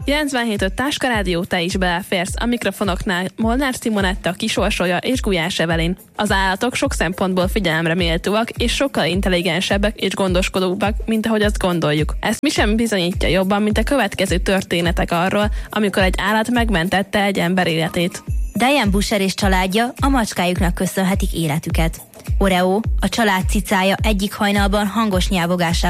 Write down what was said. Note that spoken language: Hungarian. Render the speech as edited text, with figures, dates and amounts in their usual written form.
97.5 Táska Rádió, te is beleférsz. A mikrofonoknál Molnár Simonetta, Kisorsolya és Gulyás Evelyn. Az állatok sok szempontból figyelemre méltóak, és sokkal intelligensebbek és gondoskodóbbak, mint ahogy azt gondoljuk. Ezt mi sem bizonyítja jobban, mint a következő történetek arról, amikor egy állat megmentette egy ember életét. Diane Busher és családja a macskájuknak köszönhetik életüket. Oreo, a család cicája egyik hajnalban hangos nyávogásával